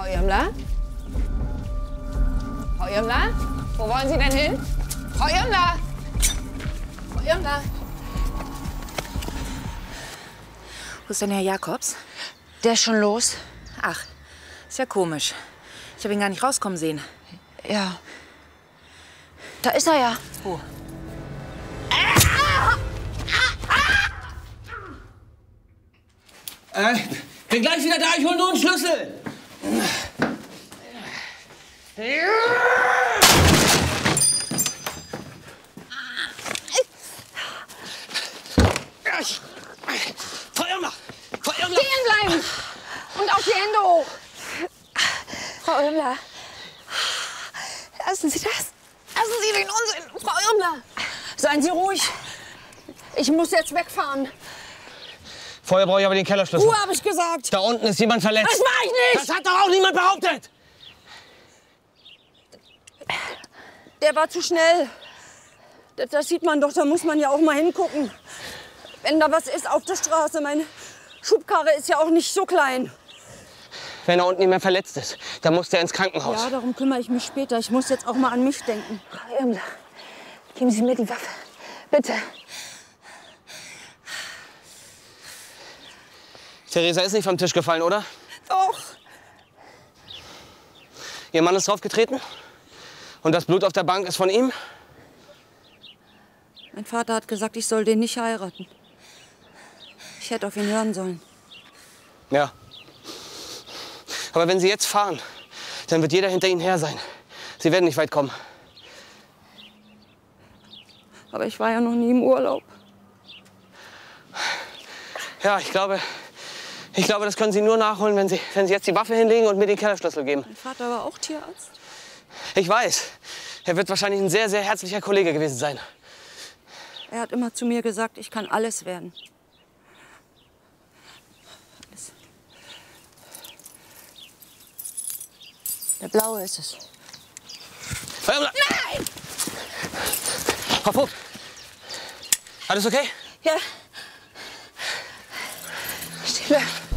Irmler? Frau Irmler? Wo wollen Sie denn hin? Frau Irmler! Frau Irmler! Wo ist denn Herr Jakobs? Der ist schon los. Ach, ist ja komisch. Ich habe ihn gar nicht rauskommen sehen. Ja. Da ist er ja. Wo? Bin gleich wieder da, ich hol nur einen Schlüssel. Frau Irmler! Frau Irmler! Stehen bleiben! Und auf die Hände hoch! Frau Irmler! Lassen Sie das! Lassen Sie den Unsinn! Frau Irmler! Seien Sie ruhig! Ich muss jetzt wegfahren. Vorher brauche ich aber den Kellerschlüssel. Ruhe, habe ich gesagt! Da unten ist jemand verletzt. Das war ich nicht! Das hat doch auch niemand behauptet! Der war zu schnell. Das sieht man doch, da muss man ja auch mal hingucken. Wenn da was ist auf der Straße, meine Schubkarre ist ja auch nicht so klein. Wenn da unten jemand verletzt ist, dann muss der ins Krankenhaus. Ja, darum kümmere ich mich später. Ich muss jetzt auch mal an mich denken. Frau Irmler, geben Sie mir die Waffe. Bitte. Theresa ist nicht vom Tisch gefallen, oder? Doch. Ihr Mann ist draufgetreten? Und das Blut auf der Bank ist von ihm? Mein Vater hat gesagt, ich soll den nicht heiraten. Ich hätte auf ihn hören sollen. Ja. Aber wenn Sie jetzt fahren, dann wird jeder hinter Ihnen her sein. Sie werden nicht weit kommen. Aber ich war ja noch nie im Urlaub. Ja, ich glaube, das können Sie nur nachholen, wenn Sie jetzt die Waffe hinlegen und mir den Kellerschlüssel geben. Mein Vater war auch Tierarzt. Ich weiß. Er wird wahrscheinlich ein sehr, sehr herzlicher Kollege gewesen sein. Er hat immer zu mir gesagt, ich kann alles werden. Alles. Der blaue ist es. Nein! Frau Vogt, alles okay? Ja. Stille.